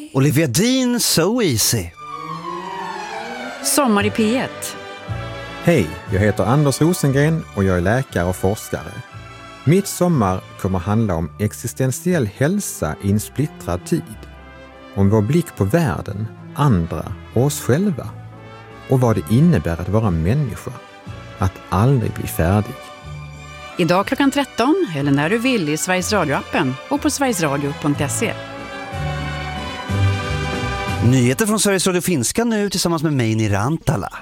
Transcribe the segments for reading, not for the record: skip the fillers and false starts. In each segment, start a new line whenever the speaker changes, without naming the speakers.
Olivia Dean, So Easy.
Sommar i P1.
Hej, jag heter Anders Rosengren och jag är läkare och forskare. Mitt sommar kommer handla om existentiell hälsa i en splittrad tid. Om vår blick på världen, andra och oss själva. Och vad det innebär att vara människa. Att aldrig bli färdig.
Idag klockan 13 eller när du vill i Sveriges Radio-appen och på sverigesradio.se.
Nyheter från Sveriges Radio Finska nu tillsammans med mig, Nirantala.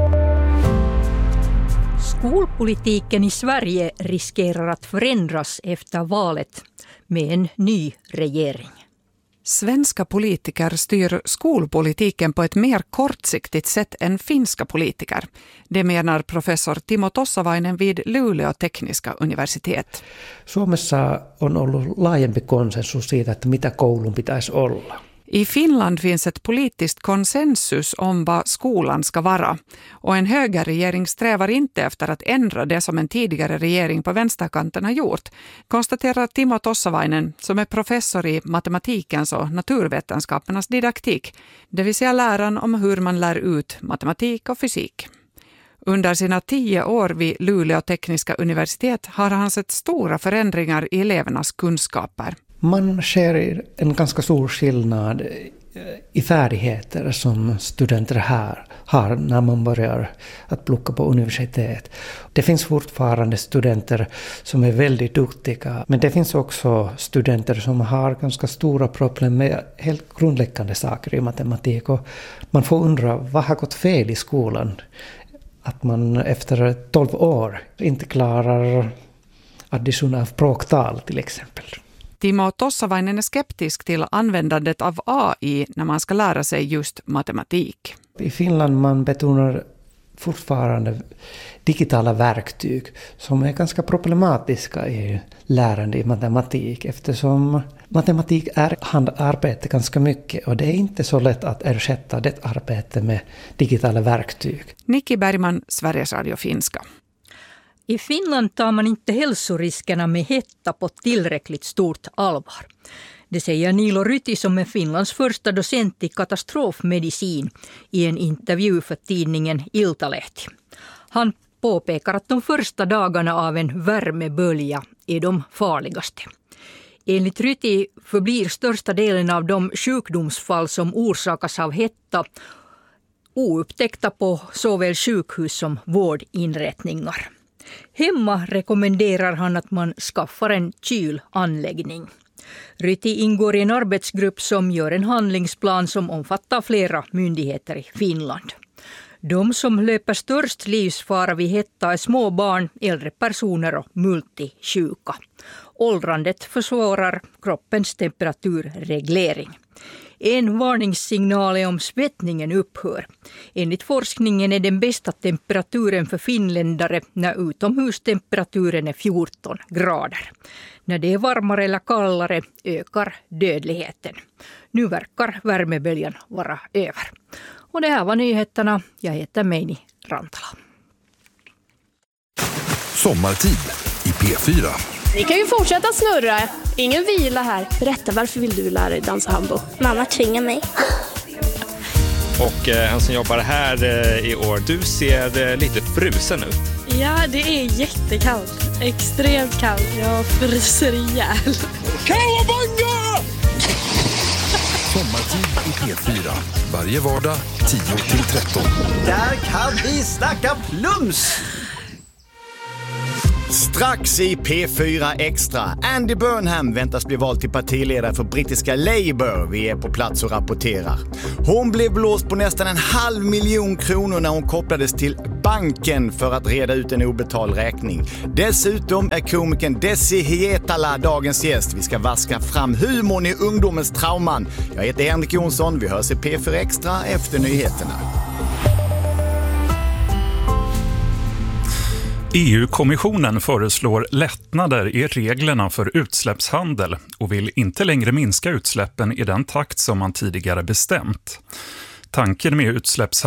Skolpolitiken i Sverige riskerar att förändras efter valet med en ny regering.
Svenska politiker styr skolpolitiken på ett mer kortsiktigt sätt än finska politiker. Det menar professor Timo Tossavainen vid Luleå tekniska universitet.
Suomessa on ollut laajempi konsensus siitä, että mitä koulun pitäisi olla.
I Finland finns ett politiskt konsensus om vad skolan ska vara. Och en högerregering strävar inte efter att ändra det som en tidigare regering på vänsterkanten har gjort, konstaterar Timo Tossavainen som är professor i matematikens och naturvetenskapernas didaktik, det vill säga läran om hur man lär ut matematik och fysik. Under sina 10 år vid Luleå tekniska universitet har han sett stora förändringar i elevernas kunskaper.
Man ser en ganska stor skillnad i färdigheter som studenter här har när man börjar att plugga på universitet. Det finns fortfarande studenter som är väldigt duktiga, men det finns också studenter som har ganska stora problem med helt grundläggande saker i matematik. Och man får undra, vad har gått fel i skolan? Att man efter 12 år inte klarar addition av bråktal till exempel.
Timo Tossavainen är skeptisk till användandet av AI när man ska lära sig just matematik.
I Finland man betonar fortfarande digitala verktyg som är ganska problematiska i lärande i matematik, eftersom matematik är handarbete ganska mycket och det är inte så lätt att ersätta det arbete med digitala verktyg.
Nikki Bergman, Sveriges Radio Finska.
I Finland tar man inte hälsoriskerna med hetta på tillräckligt stort allvar. Det säger Niilo Ryti som är Finlands första docent i katastrofmedicin i en intervju för tidningen Iltalehti. Han påpekar att de första dagarna av en värmebölja är de farligaste. Enligt Ryti förblir största delen av de sjukdomsfall som orsakas av hetta oupptäckta på såväl sjukhus som vårdinrättningar. Hemma rekommenderar han att man skaffar en kylanläggning. Ryti ingår i en arbetsgrupp som gör en handlingsplan som omfattar flera myndigheter i Finland. De som löper störst livsfara vid hetta är små barn, äldre personer och multisjuka. Åldrandet försvårar kroppens temperaturreglering. En varningssignal är om svettningen upphör. Enligt forskningen är den bästa temperaturen för finländare när utomhustemperaturen är 14 grader. När det är varmare eller kallare ökar dödligheten. Nu verkar värmeböljan vara över. Och det här var nyheterna. Jag heter Meini Rantala.
Sommartid i P4.
Ni kan ju fortsätta snurra. Ingen vila här. Berätta, varför vill du lära dig dansa hambo?
Mamma tvingar mig.
Och han som jobbar här i år, du ser lite frusen ut.
Ja, det är jättekallt. Extremt kallt. Jag fryser ihjäl.
Kawabanga! Sommartid i P4. Varje vardag 10-13.
Där kan vi snacka plums!
Strax i P4 Extra. Andy Burnham väntas bli vald till partiledare för brittiska Labour. Vi är på plats och rapporterar. Hon blev blåst på nästan 500 000 kronor när hon kopplades till banken för att reda ut en obetald räkning. Dessutom är komikern Desi Hietala dagens gäst. Vi ska vaska fram humorn i ungdomens trauman. Jag heter Henrik Jonsson. Vi hörs i P4 Extra efter nyheterna.
EU-kommissionen föreslår lättnader i reglerna för utsläppshandel och vill inte längre minska utsläppen i den takt som man tidigare bestämt. Tanken med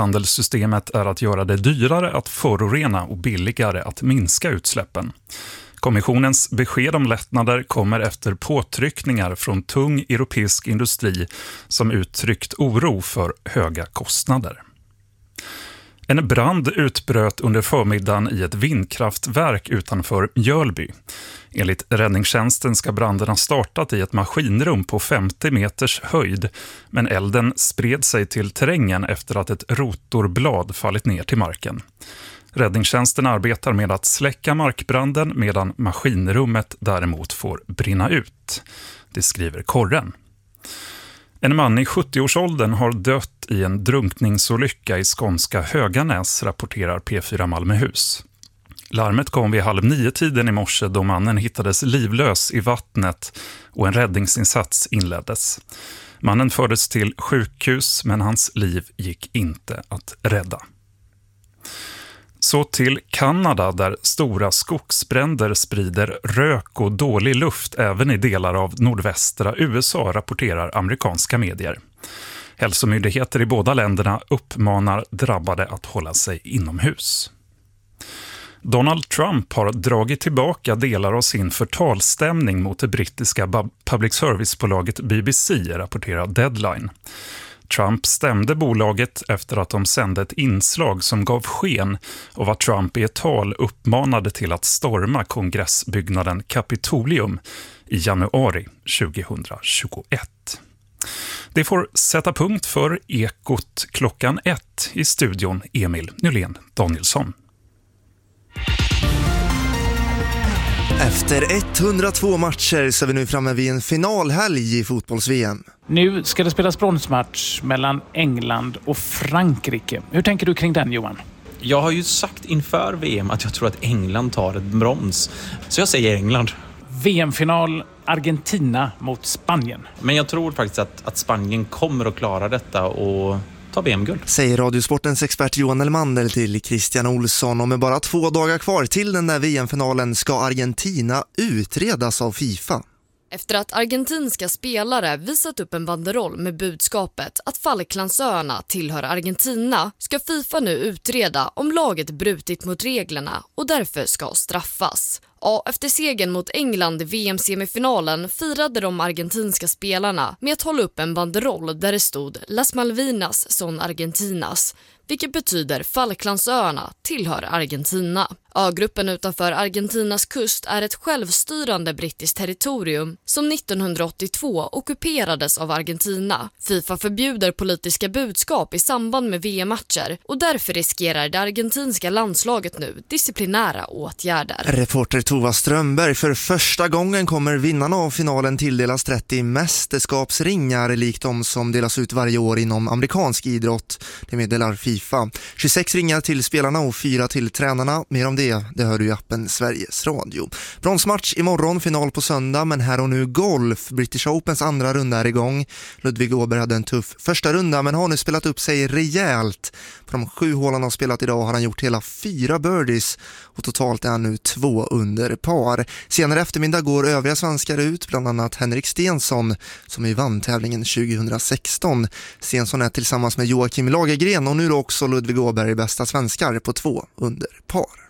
utsläppshandelssystemet är att göra det dyrare att förorena och billigare att minska utsläppen. Kommissionens besked om lättnader kommer efter påtryckningar från tung europeisk industri som uttryckt oro för höga kostnader. En brand utbröt under förmiddagen i ett vindkraftverk utanför Mjölby. Enligt räddningstjänsten ska branden ha startat i ett maskinrum på 50 meters höjd, men elden spred sig till terrängen efter att ett rotorblad fallit ner till marken. Räddningstjänsten arbetar med att släcka markbranden medan maskinrummet däremot får brinna ut. Det skriver Korren. En man i 70-årsåldern har dött i en drunkningsolycka i skånska Höganäs, rapporterar P4 Malmöhus. Larmet kom vid 8:30 i morse då mannen hittades livlös i vattnet och en räddningsinsats inleddes. Mannen fördes till sjukhus men hans liv gick inte att rädda. Så till Kanada där stora skogsbränder sprider rök och dålig luft även i delar av nordvästra USA, rapporterar amerikanska medier. Hälsomyndigheter i båda länderna uppmanar drabbade att hålla sig inomhus. Donald Trump har dragit tillbaka delar av sin förtalsstämning mot det brittiska public service-bolaget BBC, rapporterar Deadline. Trump stämde bolaget efter att de sände ett inslag som gav sken av att Trump i ett tal uppmanade till att storma kongressbyggnaden Capitolium i januari 2021. Det får sätta punkt för Ekot klockan 1 i studion Emil Nylén Danielsson.
Efter 102 matcher så är vi nu framme vid en finalhelg i fotbolls-VM.
Nu ska det spelas bronsmatch mellan England och Frankrike. Hur tänker du kring den, Johan?
Jag har ju sagt inför VM att jag tror att England tar ett brons. Så jag säger England.
VM-final Argentina mot Spanien.
Men jag tror faktiskt att Spanien kommer att klara detta och ta VM-guld.
Säger Radiosportens expert Johan Elmander till Christian Olsson. Och med bara 2 dagar kvar till den där VM-finalen ska Argentina utredas av FIFA.
Efter att argentinska spelare visat upp en banderoll med budskapet att Falklandsöarna tillhör Argentina ska FIFA nu utreda om laget brutit mot reglerna och därför ska straffas. Ja, efter segern mot England i VM-semifinalen firade de argentinska spelarna med att hålla upp en banderoll där det stod Las Malvinas son Argentinas, vilket betyder Falklandsöarna tillhör Argentina. Ögruppen utanför Argentinas kust är ett självstyrande brittiskt territorium som 1982 ockuperades av Argentina. FIFA förbjuder politiska budskap i samband med VM-matcher och därför riskerar det argentinska landslaget nu disciplinära åtgärder.
Reporter Tova Strömberg, för första gången kommer vinnarna av finalen tilldelas 30 mästerskapsringar likt de som delas ut varje år inom amerikansk idrott. Det meddelar FIFA. 26 ringar till spelarna och 4 till tränarna. Mer om det hör du i appen Sveriges Radio. Bronsmatch imorgon, final på söndag, men här och nu golf. British Opens andra runda är igång. Ludvig Åberg hade en tuff första runda men har nu spelat upp sig rejält. På de 7 hål han har spelat idag har han gjort hela 4 birdies och totalt är han nu 2 under par. Senare eftermiddag går övriga svenskar ut, bland annat Henrik Stensson som i vann tävlingen 2016. Stensson är tillsammans med Joakim Lagergren och nu då också Ludvig Åberg bästa svenskar på 2 under par.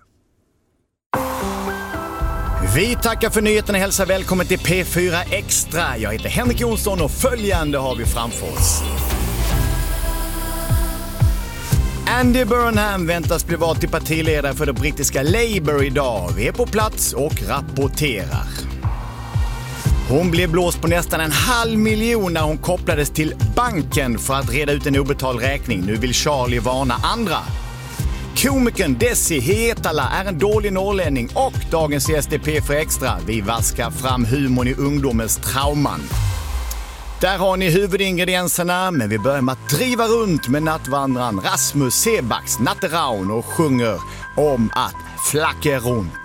Vi tackar för nyheten och hälsar välkommen till P4 Extra. Jag heter Henrik Jonsson och följande har vi framför oss. Andy Burnham väntas bli vald till partiledare för det brittiska Labour idag. Vi är på plats och rapporterar. Hon blev blåst på nästan 500 000 när hon kopplades till banken för att reda ut en obetald räkning. Nu vill Charlie varna andra. Komikern Desi Hetala är en dålig norrlänning och dagens SDP för extra. Vi vaskar fram humorn i ungdomens trauman. Där har ni huvudingredienserna, men vi börjar med att driva runt med nattvandran Rasmus Sebax Natteraun och sjunger om att flacka runt.